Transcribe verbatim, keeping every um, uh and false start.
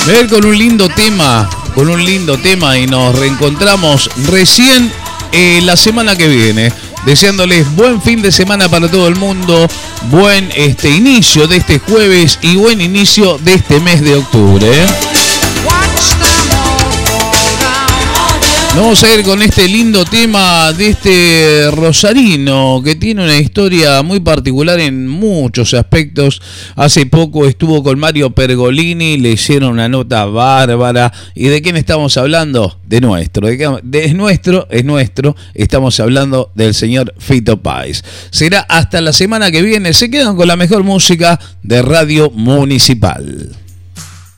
Ver con un lindo tema, con un lindo tema y nos reencontramos recién eh, la semana que viene. Deseándoles buen fin de semana para todo el mundo, buen este inicio de este jueves y buen inicio de este mes de octubre. ¿eh? Vamos a ir con este lindo tema de este rosarino que tiene una historia muy particular en muchos aspectos. Hace poco estuvo con Mario Pergolini, le hicieron una nota bárbara. ¿Y de quién estamos hablando? De nuestro. De, de, es nuestro, es nuestro. Estamos hablando del señor Fito Páez. Será hasta la semana que viene. Se quedan con la mejor música de Radio Municipal.